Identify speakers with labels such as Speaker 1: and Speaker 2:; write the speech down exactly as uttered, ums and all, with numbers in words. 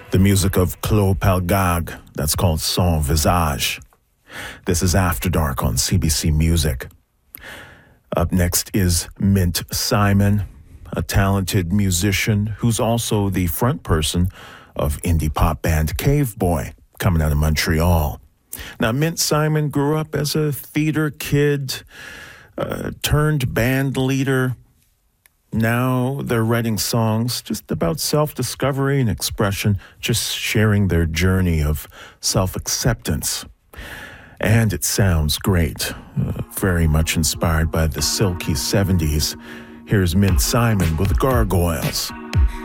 Speaker 1: The music of Claude Pelgag, that's called Sans Visage. This is After Dark on C B C Music. Up next is Mint Simon, a talented musician who's also the front person of indie pop band Cave Boy, coming out of Montreal. Now, Mint Simon grew up as a theater kid, uh, turned band leader. Now they're writing songs just about self-discovery and expression, just sharing their journey of self-acceptance. And it sounds great, uh, very much inspired by the silky seventies. Here's Mint Simon with Gargoyles.